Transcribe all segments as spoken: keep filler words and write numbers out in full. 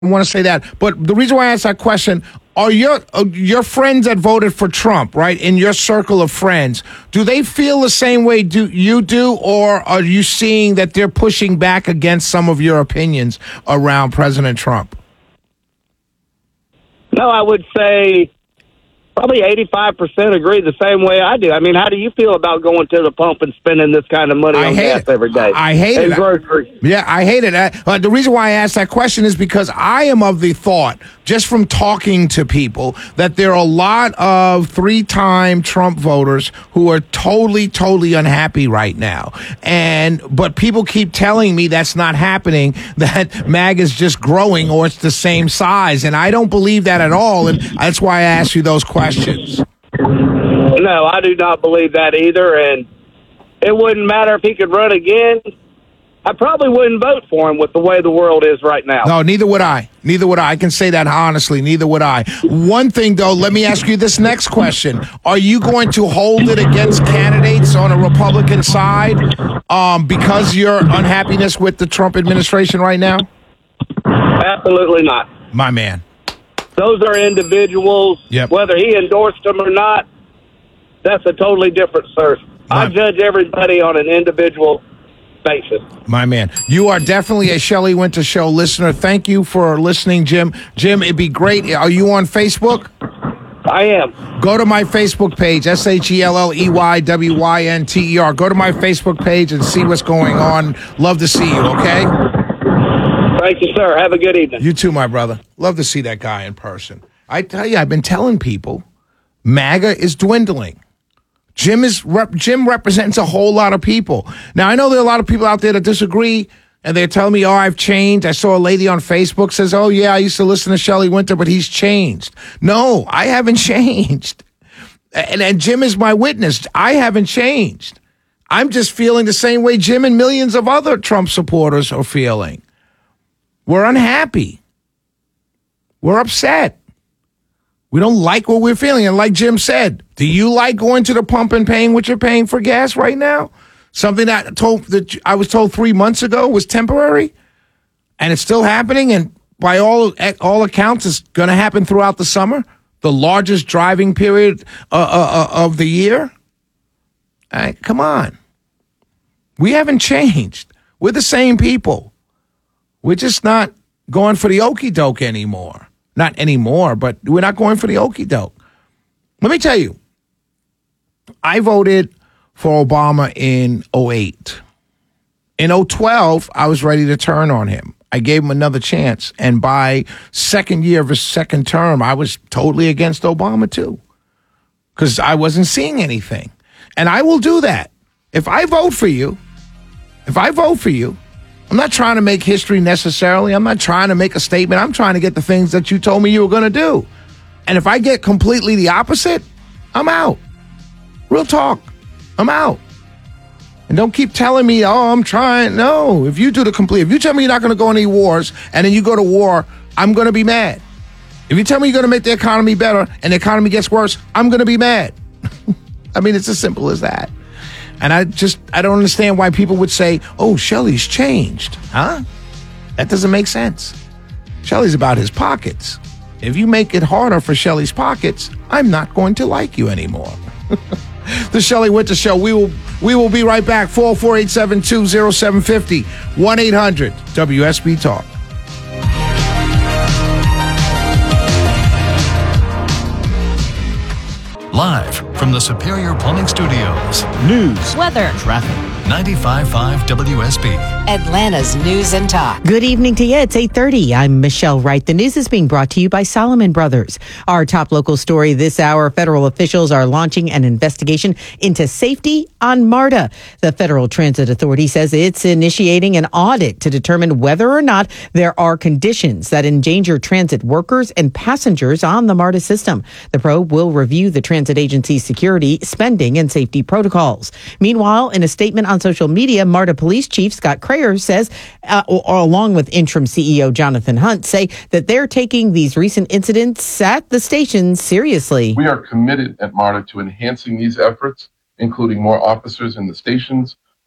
I want to say that. But the reason why I asked that question, are your uh, your friends that voted for Trump, right, in your circle of friends, do they feel the same way do you do, or are you seeing that they're pushing back against some of your opinions around President Trump? No, I would say probably eighty-five percent agree the same way I do. I mean, how do you feel about going to the pump and spending this kind of money I on hate gas it. every day? I hate and it. groceries. Yeah, I hate it. Uh, uh, the reason why I asked that question is because I am of the thought, just from talking to people, that there are a lot of three-time Trump voters who are totally, totally unhappy right now. And but people keep telling me that's not happening, that MAGA is just growing or it's the same size. And I don't believe that at all. And that's why I asked you those questions. No, I do not believe that either. And it wouldn't matter if he could run again. I probably wouldn't vote for him with the way the world is right now. No, neither would I. Neither would I. I can say that honestly. Neither would I. One thing, though, let me ask you this next question. Are you going to hold it against candidates on a Republican side um, because your unhappiness with the Trump administration right now? Absolutely not. My man. Those are individuals. Yep. Whether he endorsed them or not, that's a totally different search. I judge everybody on an individual basis. My man. You are definitely a Shelley Winter Show listener. Thank you for listening, Jim. Jim, it'd be great. Are you on Facebook? I am. Go to my Facebook page, S H E L L E Y W Y N T E R. Go to my Facebook page and see what's going on. Love to see you, okay? Thank you, sir. Have a good evening. You too, my brother. Love to see that guy in person. I tell you, I've been telling people, MAGA is dwindling. Jim is rep- Jim represents a whole lot of people. Now, I know there are a lot of people out there that disagree, and they're telling me, oh, I've changed. I saw a lady on Facebook says, oh, yeah, I used to listen to Shelley Winter, but he's changed. No, I haven't changed. And, and Jim is my witness. I haven't changed. I'm just feeling the same way Jim and millions of other Trump supporters are feeling. We're unhappy. We're upset. We don't like what we're feeling. And like Jim said, do you like going to the pump and paying what you're paying for gas right now? Something that told that I was told three months ago was temporary, and it's still happening. And by all all accounts, it's going to happen throughout the summer, the largest driving period uh, uh, uh, of the year. All right, come on. We haven't changed. We're the same people. We're just not going for the okie doke anymore. Not anymore, but we're not going for the okie doke. Let me tell you, I voted for Obama in oh eight. In oh twelve, I was ready to turn on him. I gave him another chance. And by second year of his second term, I was totally against Obama too, because I wasn't seeing anything. And I will do that. If I vote for you, if I vote for you, I'm not trying to make history necessarily. I'm not trying to make a statement. I'm trying to get the things that you told me you were going to do. And if I get completely the opposite, I'm out. Real talk. I'm out. And don't keep telling me, oh, I'm trying. No, if you do the complete, if you tell me you're not going to go any wars and then you go to war, I'm going to be mad. If you tell me you're going to make the economy better and the economy gets worse, I'm going to be mad. I mean, it's as simple as that. And I just, I don't understand why people would say, oh, Shelley's changed. Huh? That doesn't make sense. Shelley's about his pockets. If you make it harder for Shelley's pockets, I'm not going to like you anymore. The Shelley Winter Show. We will we will be right back. four oh four, eight seven two, oh seven five oh. one eight hundred W S B Talk. Live from the Superior Plumbing Studios. News, weather, traffic. ninety-five point five W S B. Atlanta's News and Talk. Good evening to you. It's eight thirty. I'm Michelle Wright. The news is being brought to you by Solomon Brothers. Our top local story this hour, federal officials are launching an investigation into safety on MARTA. The Federal Transit Authority says it's initiating an audit to determine whether or not there are conditions that endanger transit workers and passengers on the MARTA system. The probe will review the transit agency's security, spending, and safety protocols. Meanwhile, in a statement on social media, MARTA Police Chief Scott Crayer says, uh, or, or along with interim C E O Jonathan Hunt, say that they're taking these recent incidents at the station seriously. We are committed at MARTA to enhancing these efforts, including more officers in the stations,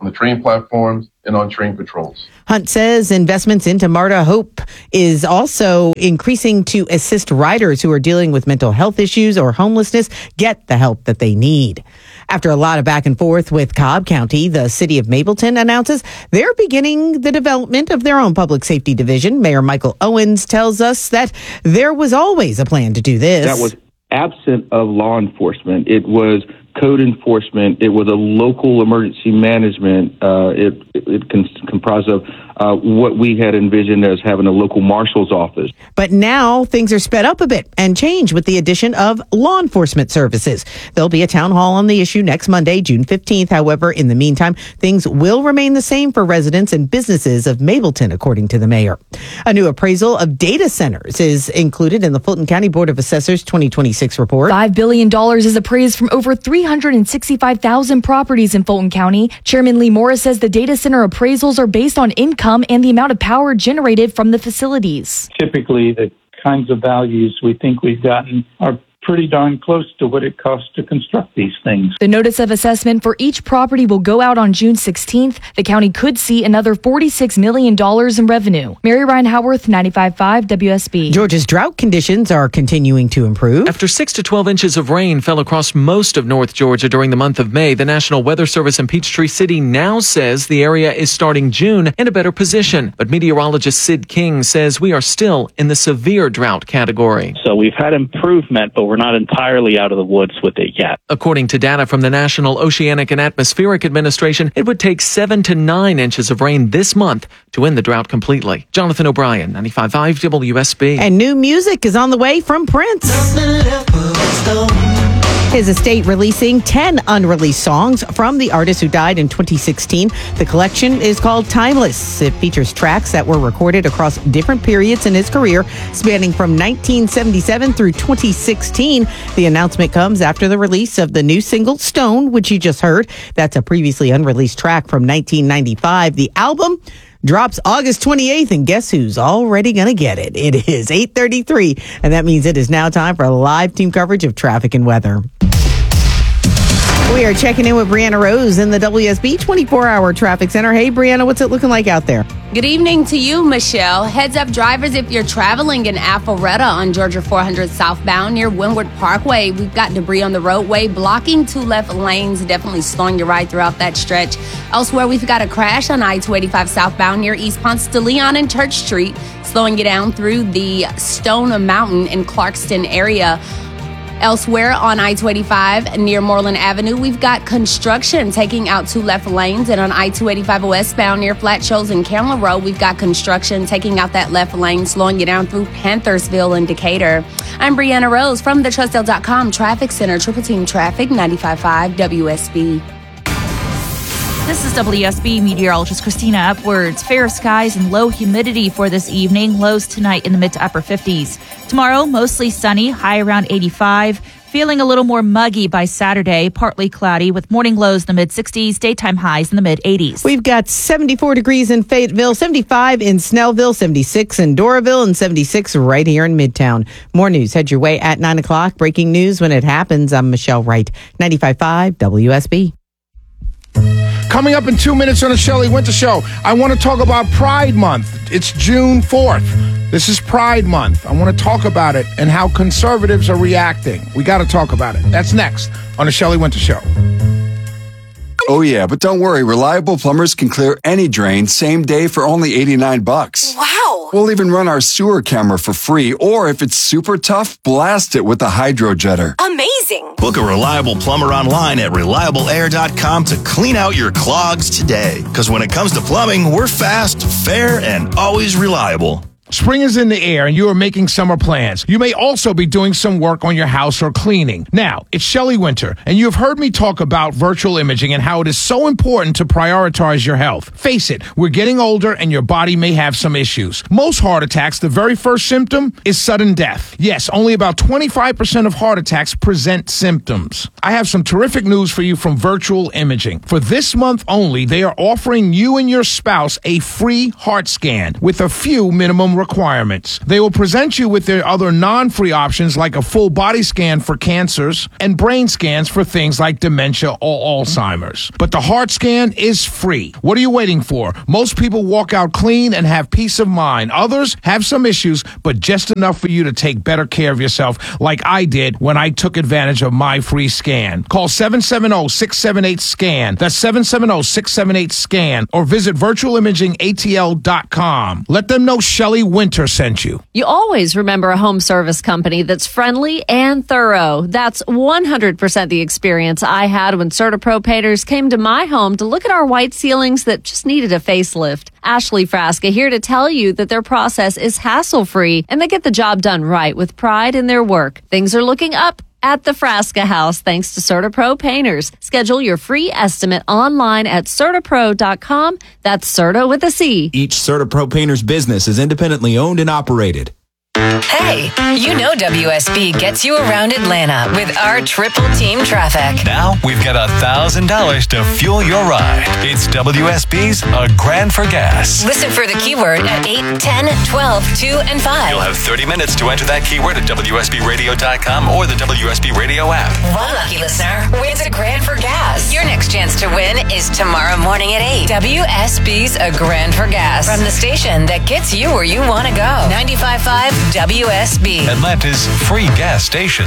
on the train platforms and on train patrols. Hunt says investments into MARTA Hope is also increasing to assist riders who are dealing with mental health issues or homelessness get the help that they need. After a lot of back and forth with Cobb County, the city of Mableton announces they're beginning the development of their own public safety division. Mayor Michael Owens tells us that there was always a plan to do this. That was absent of law enforcement. It was code enforcement. It was a local emergency management. Uh, it it, it con- comprised of uh, what we had envisioned as having a local marshal's office. But now things are sped up a bit and change with the addition of law enforcement services. There'll be a town hall on the issue next Monday, June fifteenth. However, in the meantime, things will remain the same for residents and businesses of Mableton, according to the mayor. A new appraisal of data centers is included in the Fulton County Board of Assessors twenty twenty-six report. five billion dollars is appraised from over three hundred sixty-five thousand properties in Fulton County. Chairman Lee Morris says the data center appraisals are based on income and the amount of power generated from the facilities. Typically, the kinds of values we think we've gotten are pretty darn close to what it costs to construct these things. The notice of assessment for each property will go out on June sixteenth. The county could see another forty-six million dollars in revenue. Mary Ryan Howarth, ninety-five point five W S B. Georgia's drought conditions are continuing to improve. After six to twelve inches of rain fell across most of North Georgia during the month of May, the National Weather Service in Peachtree City now says the area is starting June in a better position. But meteorologist Sid King says we are still in the severe drought category. So we've had improvement, but we're not entirely out of the woods with it yet. According to data from the National Oceanic and Atmospheric Administration, it would take seven to nine inches of rain this month to end the drought completely. Jonathan O'Brien, ninety-five point five W S B. And new music is on the way from Prince. His estate releasing ten unreleased songs from the artist who died in twenty sixteen. The collection is called Timeless. It features tracks that were recorded across different periods in his career, spanning from nineteen seventy-seven through twenty sixteen. The announcement comes after the release of the new single Stone, which you just heard. That's a previously unreleased track from nineteen ninety-five. The album drops August twenty-eighth, and guess who's already going to get it? It is eight thirty-three, and that means it is now time for live team coverage of traffic and weather. We are checking in with Brianna Rose in the W S B twenty-four hour traffic center. Hey, Brianna, what's it looking like out there? Good evening to you, Michelle. Heads up, drivers, if you're traveling in Alpharetta on Georgia four hundred southbound near Windward Parkway, we've got debris on the roadway blocking two left lanes, definitely slowing your ride throughout that stretch. Elsewhere, we've got a crash on I two eighty-five southbound near East Ponce de Leon and Church Street, slowing you down through the Stone Mountain in Clarkston area. Elsewhere on I two eighty-five near Moreland Avenue, we've got construction taking out two left lanes. And on I two eighty-five westbound near Flat Shoals and Cameron Road, we've got construction taking out that left lane, slowing you down through Panthersville and Decatur. I'm Brianna Rose from the Trustdale dot com Traffic Center, Triple Team Traffic, ninety-five point five W S B. This is W S B meteorologist Christina Upwards. Fair skies and low humidity for this evening. Lows tonight in the mid to upper fifties. Tomorrow, mostly sunny, high around eighty-five. Feeling a little more muggy by Saturday, partly cloudy with morning lows in the mid sixties, daytime highs in the mid eighties. We've got seventy-four degrees in Fayetteville, seventy-five in Snellville, seventy-six in Doraville, and seventy-six right here in Midtown. More news head your way at nine o'clock. Breaking news when it happens. I'm Michelle Wright, ninety-five point five W S B. Coming up in two minutes on the Shelley Winter Show, I want to talk about Pride Month. It's June fourth. This is Pride Month. I want to talk about it and how conservatives are reacting. We got to talk about it. That's next on the Shelley Winter Show. Oh, yeah, but don't worry. Reliable plumbers can clear any drain same day for only eighty-nine bucks. Wow. We'll even run our sewer camera for free, or if it's super tough, blast it with the hydro jetter. Amazing. Book a reliable plumber online at reliable air dot com to clean out your clogs today. Because when it comes to plumbing, we're fast, fair, and always reliable. Spring is in the air and you are making summer plans. You may also be doing some work on your house or cleaning. Now, it's Shelley Winter, and you have heard me talk about virtual imaging and how it is so important to prioritize your health. Face it, we're getting older and your body may have some issues. Most heart attacks, the very first symptom is sudden death. Yes, only about twenty-five percent of heart attacks present symptoms. I have some terrific news for you from Virtual Imaging. For this month only, they are offering you and your spouse a free heart scan with a few minimum requirements. requirements. They will present you with their other non-free options like a full body scan for cancers and brain scans for things like dementia or Alzheimer's. But the heart scan is free. What are you waiting for? Most people walk out clean and have peace of mind. Others have some issues, but just enough for you to take better care of yourself like I did when I took advantage of my free scan. Call seven seven zero, six seven eight, SCAN. That's seven seven zero, six seven eight, SCAN. Or visit virtual imaging A T L dot com. Let them know Shelley Winter sent you. You always remember a home service company that's friendly and thorough. That's one hundred percent the experience I had when CertaPro painters came to my home to look at our white ceilings that just needed a facelift. Ashley Frasca here to tell you that their process is hassle-free and they get the job done right with pride in their work. Things are looking up at the Frasca House thanks to CertaPro painters. Schedule your free estimate online at CertaPro dot com. That's Certa with a C. Each CertaPro painter's business is independently owned and operated. Hey, you know W S B gets you around Atlanta with our triple team traffic. Now we've got one thousand dollars to fuel your ride. It's W S B's A Grand for Gas. Listen for the keyword at eight, ten, twelve, two, and five. You'll have thirty minutes to enter that keyword at W S B radio dot com or the W S B Radio app. One lucky listener wins a grand for gas. Your next chance to win is tomorrow morning at eight. W S B's A Grand for Gas. From the station that gets you where you want to go. ninety-five point five W S B. Atlanta's free gas station.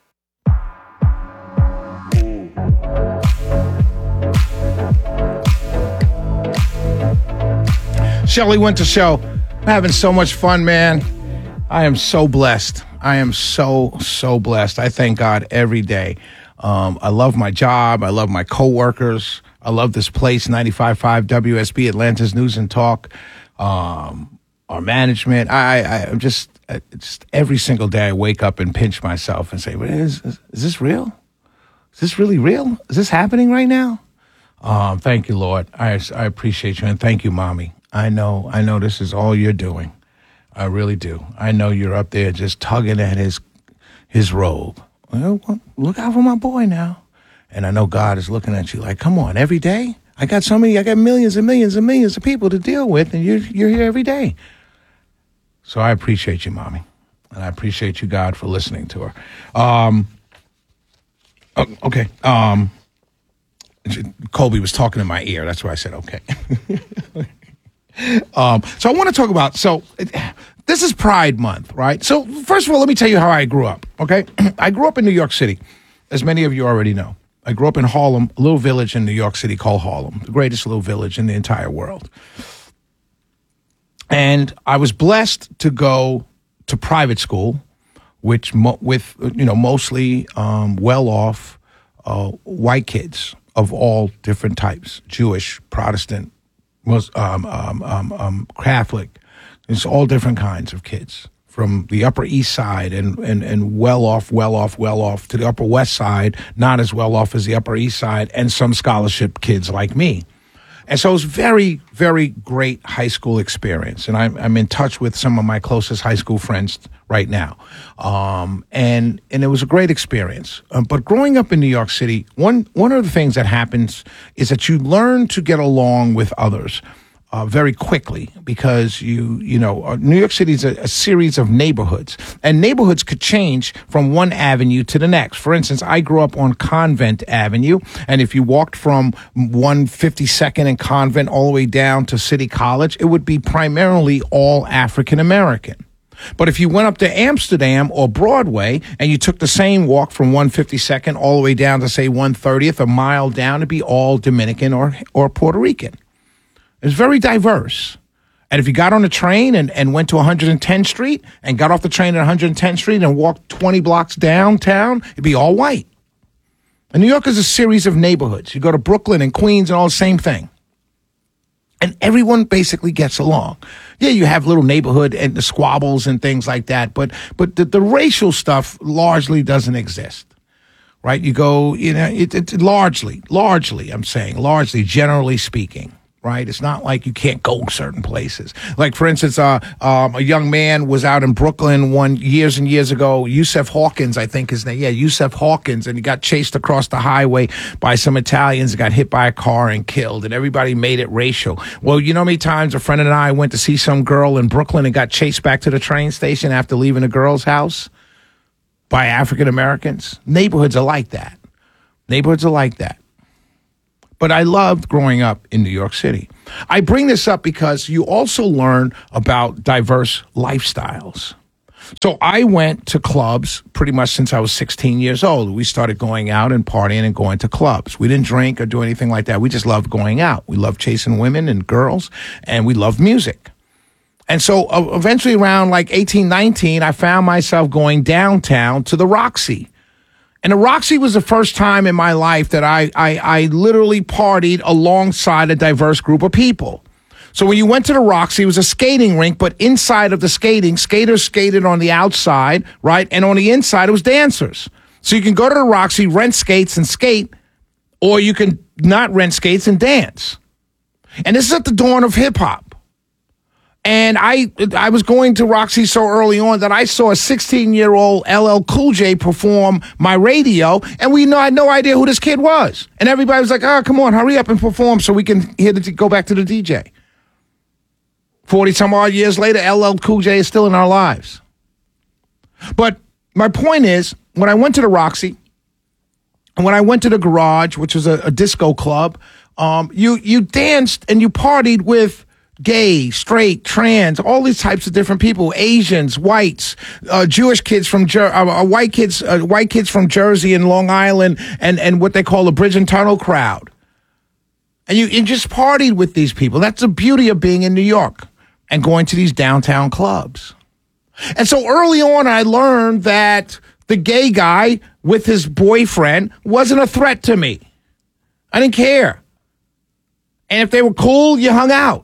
Shelley Winter Show. I'm having so much fun, man. I am so blessed. I am so, so blessed. I thank God every day. Um, I love my job. I love my coworkers. I love this place, ninety-five point five W S B, Atlanta's News and Talk. Um, our management. I, I, I'm just, I, just every single day I wake up and pinch myself and say, is, is, is this real? Is this really real? Is this happening right now? Um, thank you, Lord. I, I appreciate you. And thank you, Mommy. I know, I know this is all you're doing. I really do. I know you're up there just tugging at his, his robe. Well, look out for my boy now. And I know God is looking at you like, come on, every day? I got so many, I got millions and millions and millions of people to deal with, and you're, you're here every day. So I appreciate you, Mommy. And I appreciate you, God, for listening to her. Um, okay. Um, Colby was talking in my ear. That's why I said, okay. um, so I want to talk about, so this is Pride Month, right? So first of all, let me tell you how I grew up, okay? I grew up in New York City, as many of you already know. I grew up in Harlem, a little village in New York City called Harlem, the greatest little village in the entire world. And I was blessed to go to private school, which mo- with, you know, mostly um, well-off uh, white kids of all different types, Jewish, Protestant, was um, um, um, um, Catholic. It's all different kinds of kids from the Upper East Side and, and, and well-off, well-off, well-off to the Upper West Side, not as well-off as the Upper East Side, and some scholarship kids like me. And so it was very, very great high school experience. And I'm, I'm in touch with some of my closest high school friends right now. Um, and, and it was a great experience. Um, but growing up in New York City, one, one of the things that happens is that you learn to get along with others. Uh, very quickly, because you, you know, uh, New York City is a, a series of neighborhoods, and neighborhoods could change from one avenue to the next. For instance, I grew up on Convent Avenue, and if you walked from one fifty-second and Convent all the way down to City College, it would be primarily all African American. But if you went up to Amsterdam or Broadway and you took the same walk from one fifty-second all the way down to, say, one thirtieth, a mile down, it'd be all Dominican or or Puerto Rican. It's very diverse. And if you got on a train and, and went to one hundred tenth Street and got off the train at one hundred tenth Street and walked twenty blocks downtown, it'd be all white. And New York is a series of neighborhoods. You go to Brooklyn and Queens and all the same thing. And everyone basically gets along. Yeah, you have little neighborhood and the squabbles and things like that, but but the, the racial stuff largely doesn't exist. Right? You go, you know, it, it largely, largely, I'm saying, largely, generally speaking. right? It's not like you can't go certain places. Like, for instance, uh, um, a young man was out in Brooklyn one years and years ago. Yusef Hawkins, I think his name. Yeah, Yusef Hawkins, and he got chased across the highway by some Italians, got hit by a car and killed, and everybody made it racial. Well, you know how many times a friend and I went to see some girl in Brooklyn and got chased back to the train station after leaving a girl's house by African Americans? Neighborhoods are like that. Neighborhoods are like that. But I loved growing up in New York City. I bring this up because you also learn about diverse lifestyles. So I went to clubs pretty much since I was sixteen years old. We started going out and partying and going to clubs. We didn't drink or do anything like that. We just loved going out. We loved chasing women and girls, and we loved music. And so uh, eventually around like eighteen, nineteen, I found myself going downtown to the Roxy. And the Roxy was the first time in my life that I, I, I literally partied alongside a diverse group of people. So when you went to the Roxy, it was a skating rink, but inside of the skating, skaters skated on the outside, right? And on the inside, it was dancers. So you can go to the Roxy, rent skates and skate, or you can not rent skates and dance. And this is at the dawn of hip-hop. And I I was going to Roxy so early on that I saw a sixteen-year-old L L Cool J perform my radio, and we know, had no idea who this kid was. And everybody was like, oh, come on, hurry up and perform so we can hear the, go back to the D J. forty-some-odd years later, L L Cool J is still in our lives. But my point is, when I went to the Roxy, and when I went to the Garage, which was a, a disco club, um, you you danced and you partied with gay, straight, trans, all these types of different people, Asians, whites, uh, Jewish kids from, Jer- uh, white kids, uh, white kids from Jersey and Long Island, and, and what they call the Bridge and Tunnel crowd. And you, you just partied with these people. That's the beauty of being in New York and going to these downtown clubs. And so early on, I learned that the gay guy with his boyfriend wasn't a threat to me. I didn't care. And if they were cool, you hung out.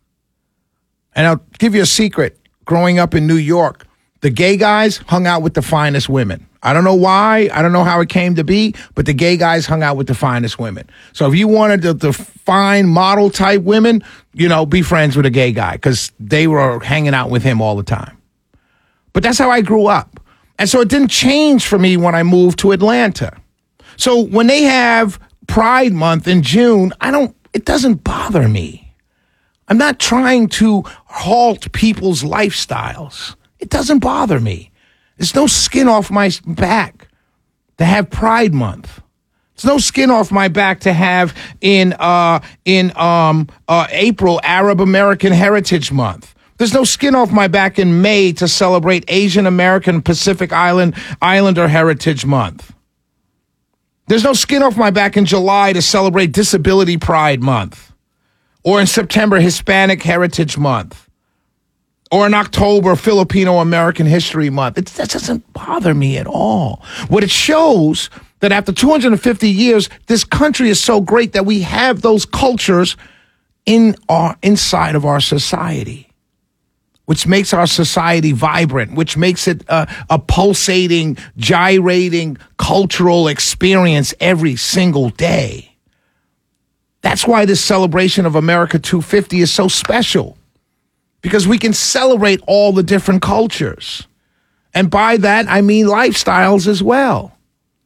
And I'll give you a secret. Growing up in New York, the gay guys hung out with the finest women. I don't know why. I don't know how it came to be, but the gay guys hung out with the finest women. So if you wanted the, the fine model type women, you know, be friends with a gay guy because they were hanging out with him all the time. But that's how I grew up. And so it didn't change for me when I moved to Atlanta. So when they have Pride Month in June, I don't, it doesn't bother me. I'm not trying to halt people's lifestyles. It doesn't bother me. There's no skin off my back to have Pride Month. There's no skin off my back to have in uh, in um, uh, April Arab American Heritage Month. There's no skin off my back in May to celebrate Asian American Pacific Island Islander Heritage Month. There's no skin off my back in July to celebrate Disability Pride Month. Or in September, Hispanic Heritage Month. Or in October, Filipino American History Month. It, that doesn't bother me at all. What it shows that after two hundred fifty years, this country is so great that we have those cultures in our inside of our society, which makes our society vibrant, which makes it a, a pulsating, gyrating cultural experience every single day. That's why this celebration of America two fifty is so special, because we can celebrate all the different cultures. And by that, I mean lifestyles as well.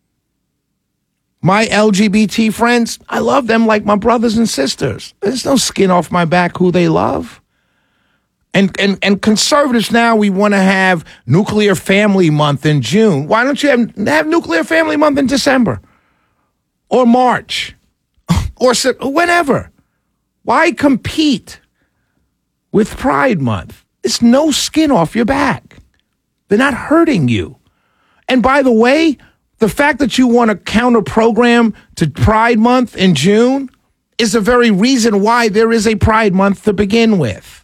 My L G B T friends, I love them like my brothers and sisters. There's no skin off my back who they love. And, and, and conservatives now, we want to have Nuclear Family Month in June. Why don't you have, have Nuclear Family Month in December or March? Or whenever. Why compete with Pride Month? It's no skin off your back. They're not hurting you. And by the way, the fact that you want to counter program to Pride Month in June is the very reason why there is a Pride Month to begin with.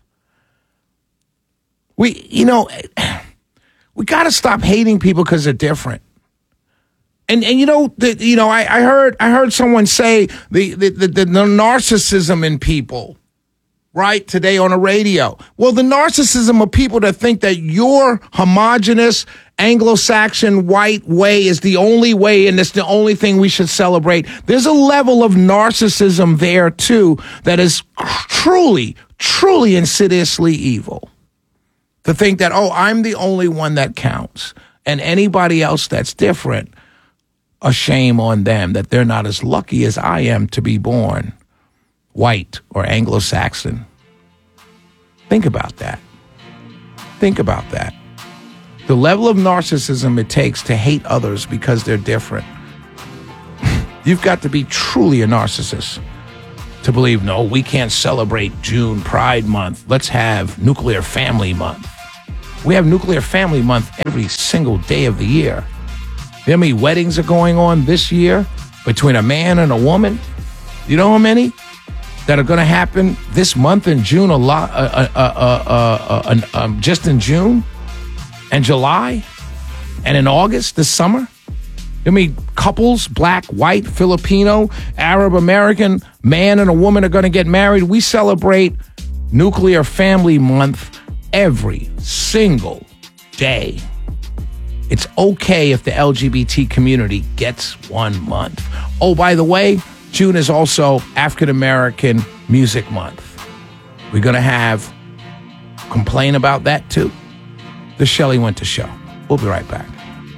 We, you know, we got to stop hating people because they're different. And and you know the, you know I, I heard I heard someone say the, the the the narcissism in people, right, today on the radio. Well, the narcissism of people that think that you're homogenous Anglo-Saxon white way is the only way and it's the only thing we should celebrate. There's a level of narcissism there, too, that is truly, truly insidiously evil. To think that, oh, I'm the only one that counts, and anybody else that's different, a shame on them that they're not as lucky as I am to be born white or Anglo-Saxon. Think about that. Think about that. The level of narcissism it takes to hate others because they're different. You've got to be truly a narcissist to believe, no, we can't celebrate June Pride Month. Let's have Nuclear Family Month. We have Nuclear Family Month every single day of the year. You know how many weddings are going on this year between a man and a woman? You know how many that are going to happen this month in June, a lot, uh, uh, uh, uh, uh, um, just in June and July and in August this summer? I mean, couples, black, white, Filipino, Arab, American, man and a woman are going to get married. We celebrate Nuclear Family Month every single day. It's okay if the L G B T community gets one month. Oh, by the way, June is also African American Music Month. We're going to have complain about that too. The Shelley Winter Show. We'll be right back.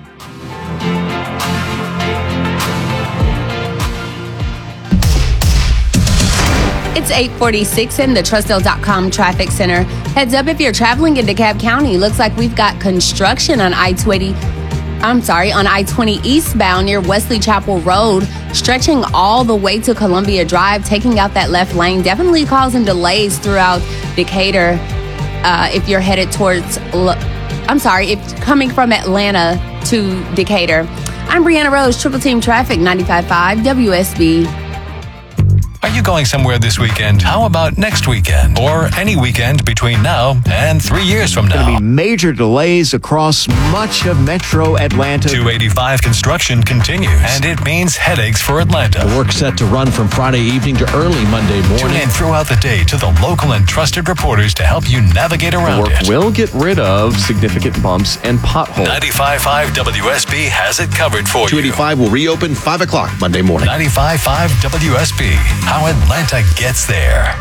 It's eight forty-six in the Trustdale dot com traffic center. Heads up if you're traveling in DeKalb County. Looks like we've got construction on I twenty. I'm sorry, on I twenty eastbound near Wesley Chapel Road, stretching all the way to Columbia Drive, taking out that left lane, definitely causing delays throughout Decatur. Uh, if you're headed towards, I'm sorry, if coming from Atlanta to Decatur. I'm Brianna Rose, Triple Team Traffic, ninety-five point five W S B. Are you going somewhere this weekend? How about next weekend? Or any weekend between now and three years from now? Going to be major delays across much of Metro Atlanta. two eighty-five construction continues, and it means headaches for Atlanta. The work set to run from Friday evening to early Monday morning. Tune in throughout the day to the local and trusted reporters to help you navigate around the work it. will get rid of significant bumps and potholes. ninety-five point five W S B has it covered for two eighty-five you. Will reopen five o'clock Monday morning. ninety-five point five W S B. How Atlanta gets there.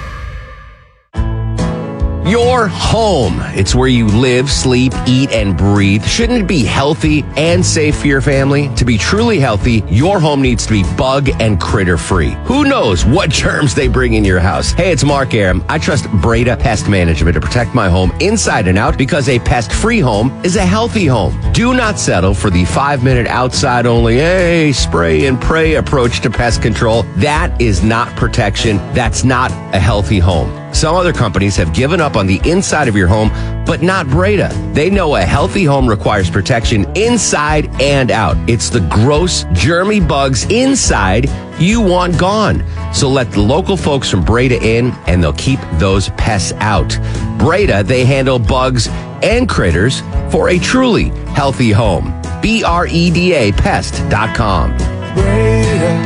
Your home. It's where you live, sleep, eat, and breathe. Shouldn't it be healthy and safe for your family? To be truly healthy, your home needs to be bug and critter free. Who knows what germs they bring in your house? Hey, it's Mark Aram. I trust Breda Pest Management to protect my home inside and out because a pest-free home is a healthy home. Do not settle for the five-minute outside-only, hey, spray and pray approach to pest control. That is not protection. That's not a healthy home. Some other companies have given up on the inside of your home, but not Breda. They know a healthy home requires protection inside and out. It's the gross, germy bugs inside you want gone. So let the local folks from Breda in, and they'll keep those pests out. Breda, they handle bugs and critters for a truly healthy home. B R E D A pest dot com. Breda,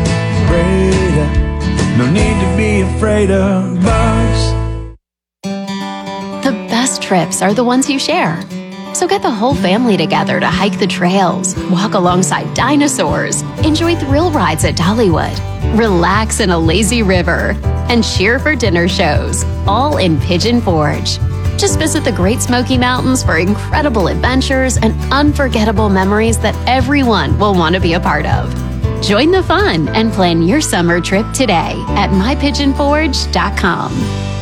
Breda. No need to be afraid of bugs. The best trips are the ones you share. So get the whole family together to hike the trails, walk alongside dinosaurs, enjoy thrill rides at Dollywood, relax in a lazy river, and cheer for dinner shows, all in Pigeon Forge. Just visit the Great Smoky Mountains for incredible adventures and unforgettable memories that everyone will want to be a part of. Join the fun and plan your summer trip today at my pigeon forge dot com.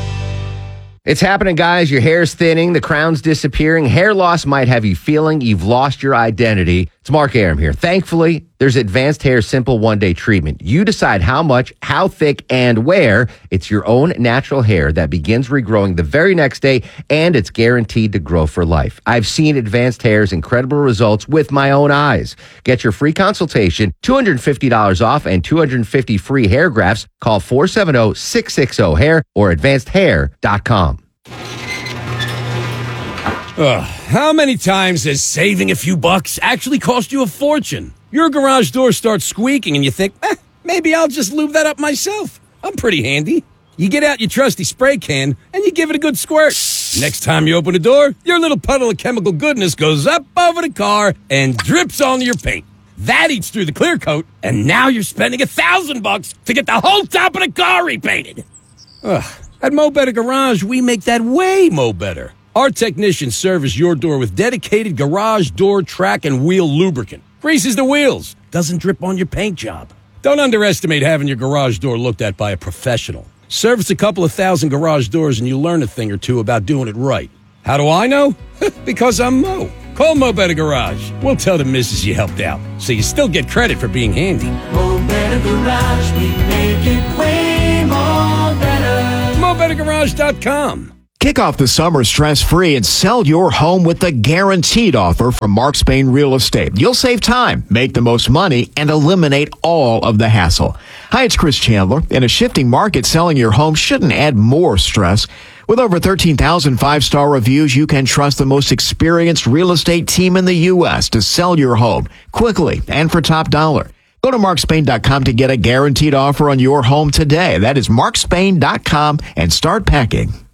It's happening, guys. Your hair's thinning, the crown's disappearing, hair loss might have you feeling you've lost your identity. It's Mark Aram here. Thankfully, there's Advanced Hair Simple One-Day Treatment. You decide how much, how thick, and where. It's your own natural hair that begins regrowing the very next day, and it's guaranteed to grow for life. I've seen Advanced Hair's incredible results with my own eyes. Get your free consultation, two hundred fifty dollars off, and two hundred fifty free hair grafts. Call four seven zero, six six zero, hair or advanced hair dot com. Ugh, how many times has saving a few bucks actually cost you a fortune? Your garage door starts squeaking and you think, eh, maybe I'll just lube that up myself. I'm pretty handy. You get out your trusty spray can and you give it a good squirt. Next time you open a door, your little puddle of chemical goodness goes up over the car and drips onto your paint. That eats through the clear coat, and now you're spending a thousand bucks to get the whole top of the car repainted. Ugh. At Mo Better Garage, we make that way mo better. Our technicians service your door with dedicated garage door track and wheel lubricant. Greases the wheels, doesn't drip on your paint job. Don't underestimate having your garage door looked at by a professional. Service a couple of thousand garage doors and you learn a thing or two about doing it right. How do I know? Because I'm Mo. Call Mo Better Garage. We'll tell the missus you helped out, so you still get credit for being handy. Mo Better Garage, we make it way more better. Mo Better Garage dot com. Kick off the summer stress-free and sell your home with the guaranteed offer from Mark Spain Real Estate. You'll save time, make the most money, and eliminate all of the hassle. Hi, it's Chris Chandler. In a shifting market, selling your home shouldn't add more stress. With over thirteen thousand five-star reviews, you can trust the most experienced real estate team in the U S to sell your home quickly and for top dollar. Go to mark spain dot com to get a guaranteed offer on your home today. That is mark spain dot com and start packing.